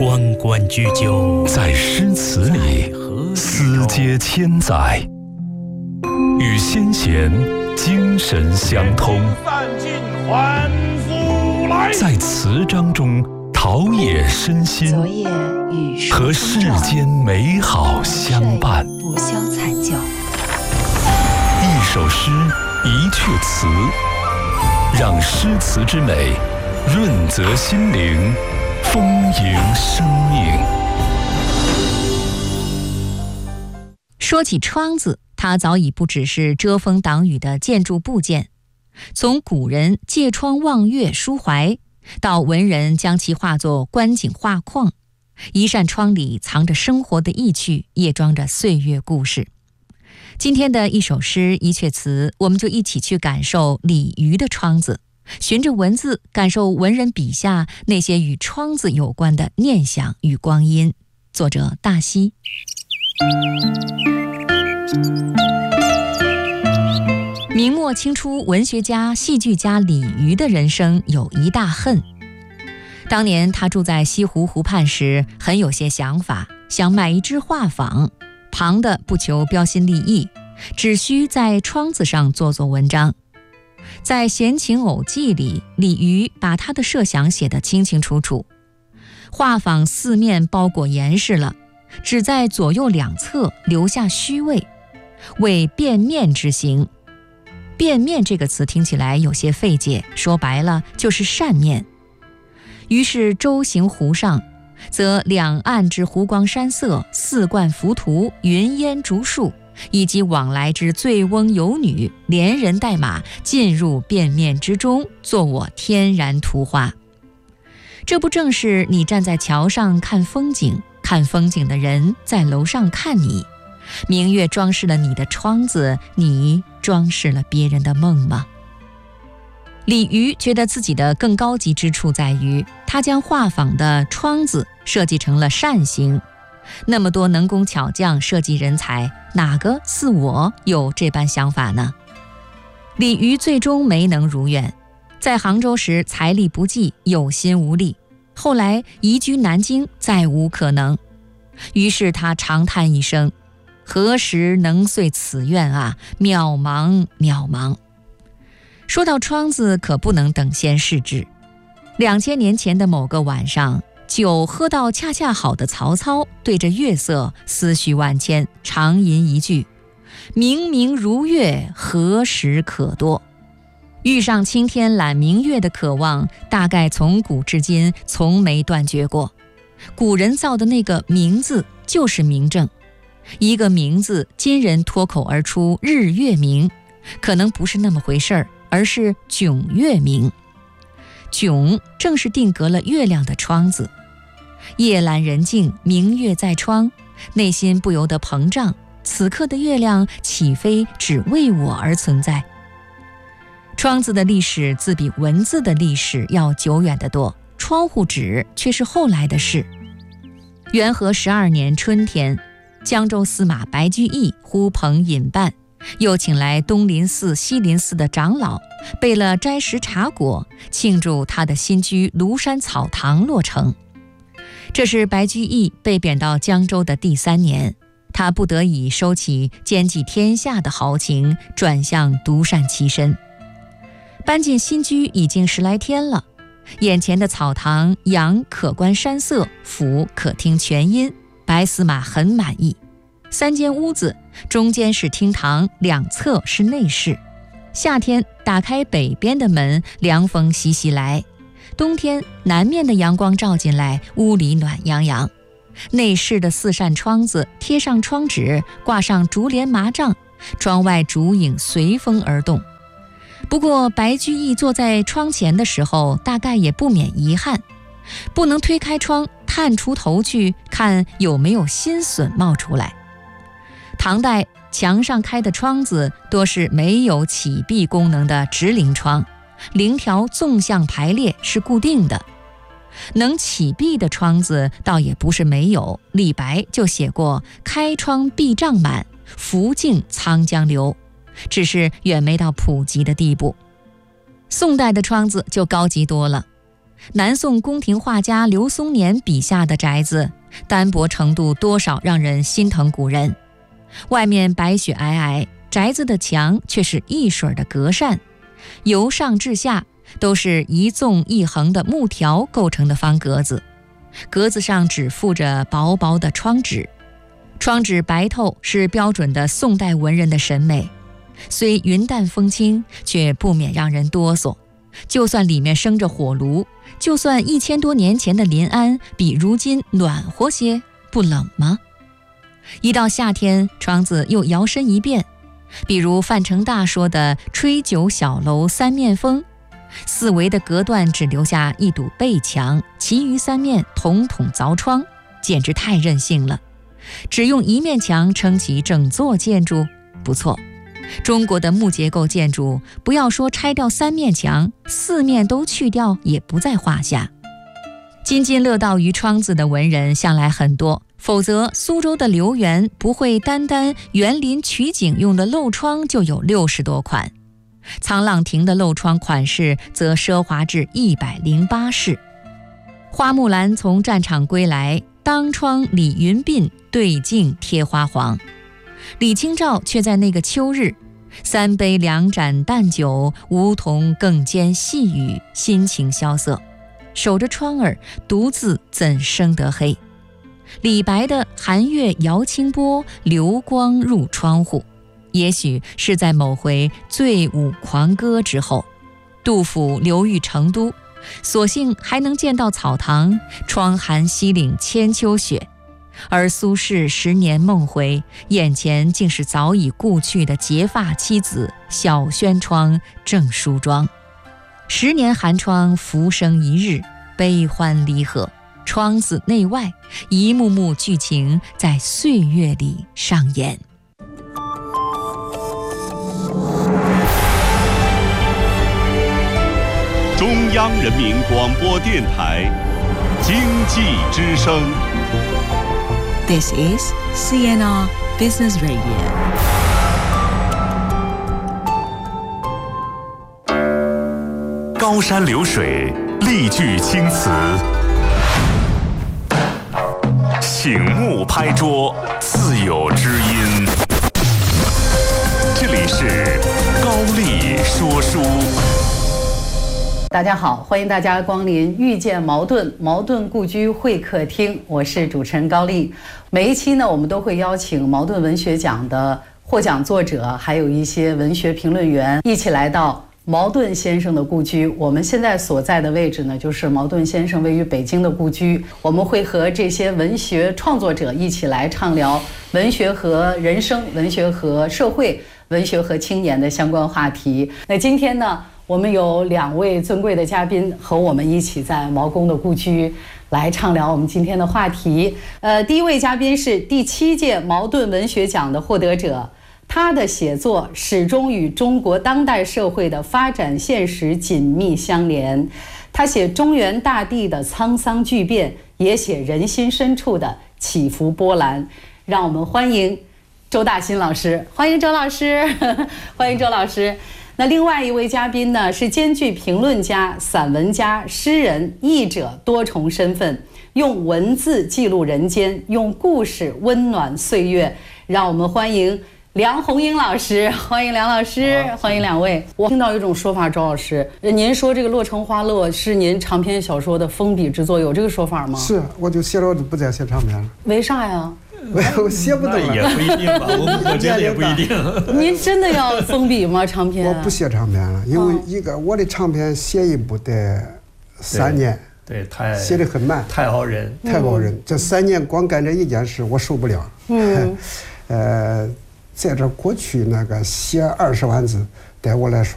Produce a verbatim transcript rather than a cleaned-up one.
关关雎鸠， 在诗词里思接千载，与先贤精神相通，在词章中陶冶身心，和世间美好相伴。 不消残旧。 一首诗，一阙词，让诗词之美润泽心灵，丰盈生命。 说起窗子，它早已不只是遮风挡雨的建筑部件。从古人借窗望月抒怀，到文人将其化作观景画框，一扇窗里藏着生活的意趣，也装着岁月故事。今天的一首诗一阙词，我们就一起去感受李渔的窗子，循着文字感受文人笔下那些与窗子有关的念想与光阴。作者大西。明末清初文学家、戏剧家李渔的人生有一大恨。当年他住在西湖湖畔时，很有些想法，想买一只画舫，旁的不求标新立异，只需在窗子上做做文章。在《闲情偶记》里，李渔把他的设想写得清清楚楚。画舫四面包裹严实了，只在左右两侧留下虚位，为变面之形。变面这个词听起来有些费解，说白了就是扇面。于是舟行湖上，则两岸之湖光山色、四冠浮屠、云烟竹树，以及往来之醉翁游女，连人带马进入变面之中，作我天然图画。这不正是你站在桥上看风景，看风景的人在楼上看你，明月装饰了你的窗子，你装饰了别人的梦吗？李渔觉得自己的更高级之处在于，他将画舫的窗子设计成了扇形。那么多能工巧匠、设计人才，哪个似我有这般想法呢？李渔最终没能如愿，在杭州时财力不济，有心无力，后来移居南京，再无可能。于是他长叹一声，何时能遂此愿啊，渺茫渺茫。说到窗子，可不能等闲视之。两千年前的某个晚上，酒喝到恰恰好的曹操对着月色思绪万千，长吟一句：明明如月，何时可多？遇上青天揽明月的渴望，大概从古至今从没断绝过。古人造的那个明字就是明正，一个明字，今人脱口而出日月明，可能不是那么回事儿，而是迥月明。迥正是定格了月亮的窗子。夜阑人静，明月在窗，内心不由得膨胀，此刻的月亮岂非只为我而存在？窗子的历史自比文字的历史要久远得多，窗户纸却是后来的事。元和十二年春天，江州司马白居易呼朋引伴，又请来东林寺、西林寺的长老，备了斋食茶果，庆祝他的新居庐山草堂落成。这是白居易被贬到江州的第三年，他不得已收起兼济天下的豪情，转向独善其身。搬进新居已经十来天了，眼前的草堂阳可观山色，俯可听泉音，白司马很满意。三间屋子，中间是厅堂，两侧是内室。夏天打开北边的门，凉风习习来；冬天南面的阳光照进来，屋里暖洋洋。内室的四扇窗子贴上窗纸，挂上竹帘麻帐，窗外竹影随风而动。不过白居易坐在窗前的时候，大概也不免遗憾，不能推开窗探出头去看有没有新笋冒出来。唐代墙上开的窗子多是没有启闭功能的直棂窗，棂条纵向排列是固定的。能启闭的窗子倒也不是没有，李白就写过开窗闭帐满，拂径沧江流，只是远没到普及的地步。宋代的窗子就高级多了， 南宋宫廷画家刘松年笔下的宅子，单薄程度多少让人心疼古人。外面白雪皑皑，宅子的墙却是一水的隔扇，由上至下都是一纵一横的木条构成的方格子，格子上只附着薄薄的窗纸。窗纸白透是标准的宋代文人的审美，虽云淡风轻，却不免让人哆嗦。就算里面生着火炉，就算一千多年前的临安比如今暖和些，不冷吗？一到夏天，窗子又摇身一变，比如范成大说的吹酒小楼三面风，四围的隔断只留下一堵背墙，其余三面统统凿窗，简直太任性了。只用一面墙撑起整座建筑，不错。中国的木结构建筑，不要说拆掉三面墙，四面都去掉也不在话下。津津乐道于窗子的文人向来很多，否则苏州的刘源不会单单园林取景用的漏窗就有六十多款，沧浪亭的漏窗款式则奢华至一百零八式。花木兰从战场归来，当窗理云鬓，对镜贴花黄。李清照却在那个秋日，三杯两盏淡酒，梧桐更兼细雨，心情萧瑟，守着窗儿，独自怎生得黑。李白的寒月摇清波，流光入窗户，也许是在某回醉舞狂歌之后。杜甫流寓成都，所幸还能见到草堂，窗含西岭千秋雪。而苏轼十年梦回，眼前竟是早已故去的结发妻子小轩窗正梳妆。十年寒窗浮生一日，悲欢离合，窗子内外一幕幕剧情在岁月里上演。 中央人民广播电台经济之声。 This is C N R Business Radio. 高山流水，丽句青词，醒目拍桌，自有知音。这里是高丽说书。 大家好，欢迎大家光临遇见茅盾茅盾故居会客厅，我是主持人高丽。每一期呢，我们都会邀请茅盾文学奖的获奖作者，还有一些文学评论员一起来到茅盾先生的故居。我们现在所在的位置呢，就是茅盾先生位于北京的故居。我们会和这些文学创作者一起来畅聊文学和人生、文学和社会、文学和青年的相关话题。那今天呢，我们有两位尊贵的嘉宾和我们一起在茅公的故居来畅聊我们今天的话题。呃，第一位嘉宾是第七届茅盾文学奖的获得者，他的写作始终与中国当代社会的发展现实紧密相连。他写中原大地的沧桑巨变，也写人心深处的起伏波澜。让我们欢迎周大新老师，欢迎周老师，欢迎周老师。那另外一位嘉宾呢，是兼具评论家、散文家、诗人、译者多重身份，用文字记录人间，用故事温暖岁月。让我们欢迎梁鸿英老师，欢迎梁老师，欢迎两位。我听到一种说法，周老师，您说这个《洛城花落》是您长篇小说的封笔之作，有这个说法吗？ 是，我就写了，我就不再写长篇了。 为啥呀？ 我写不动了。 也不一定吧，我我觉得也不一定。 您真的要封笔吗？长篇？ 我不写长篇了，因为一个我的长篇写一部得三年， 对，对太写得很慢， 太熬人， 太熬人。这三年光干这一件事，我受不了。嗯，呃，在这过去那个写二十万字，对我来说。